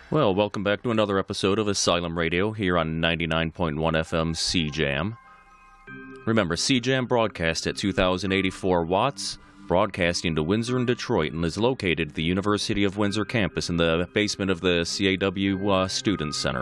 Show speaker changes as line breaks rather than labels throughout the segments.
Well, welcome back to another episode of Asylum Radio here on 99.1 FM CJAM. Remember, CJAM broadcasts at 2,084 watts, broadcasting to Windsor and Detroit, and is located at the University of Windsor campus in the basement of the CAW Student Center.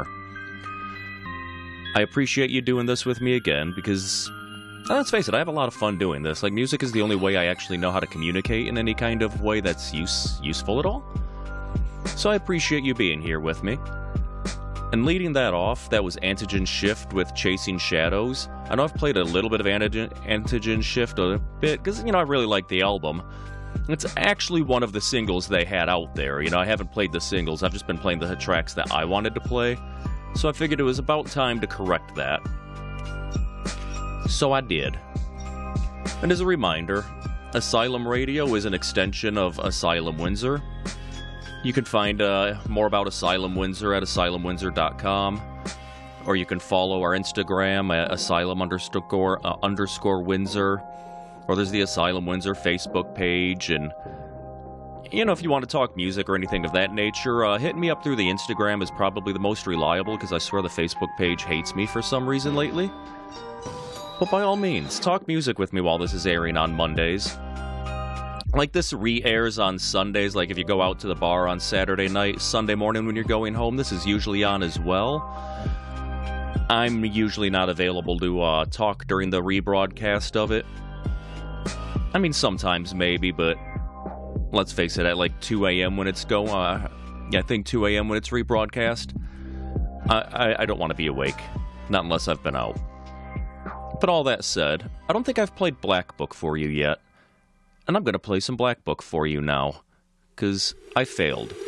I appreciate you doing this with me again because, let's face it, I have a lot of fun doing this. Like, music is the only way I actually know how to communicate in any kind of way that's useful at all. So I appreciate you being here with me. And leading that off, that was Antigen Shift with Chasing Shadows. I know I've played a little bit of Antigen Shift a bit, because, I really like the album. It's actually one of the singles they had out there. I haven't played the singles, I've just been playing the tracks that I wanted to play. So I figured it was about time to correct that. So I did. And as a reminder, Asylum Radio is an extension of Asylum Windsor. You can find more about Asylum Windsor at asylumwindsor.com, or you can follow our Instagram at asylum_Windsor, or there's the Asylum Windsor Facebook page, and, if you want to talk music or anything of that nature, hitting me up through the Instagram is probably the most reliable, because I swear the Facebook page hates me for some reason lately. But by all means, talk music with me while this is airing on Mondays. Like, this re-airs on Sundays, like if you go out to the bar on Saturday night, Sunday morning when you're going home, this is usually on as well. I'm usually not available to talk during the rebroadcast of it. I mean, sometimes maybe, but let's face it, at like 2 a.m. when it's I think 2 a.m. when it's rebroadcast, I don't want to be awake, not unless I've been out. But all that said, I don't think I've played Black Book for you yet. And I'm going to play some Black Book for you now, because I failed.